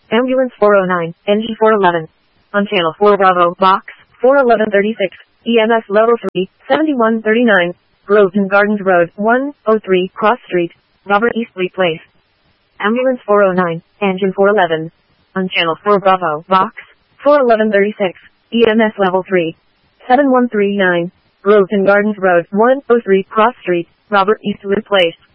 Ambulance 409, NG 411. On channel 4 Bravo, box 41136, EMS level 3, 7139, Groveton Gardens Road, 103 Cross Street, Robert Eastleigh Place. Ambulance 409, engine 411. On channel 4 Bravo, box 41136, EMS level 3, 7139, Groveton Gardens Road, 103 Cross Street, Robert Eastleigh Place.